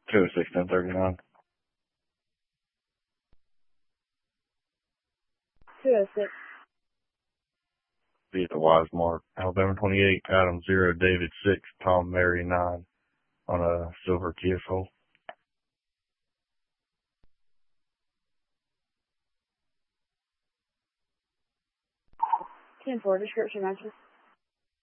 206 1039. 206. Be at the Wise Mark. Alabama 28, Adam 0, David 6, Tom Mary 9 on a silver Kia Soul. 10-4, description matches.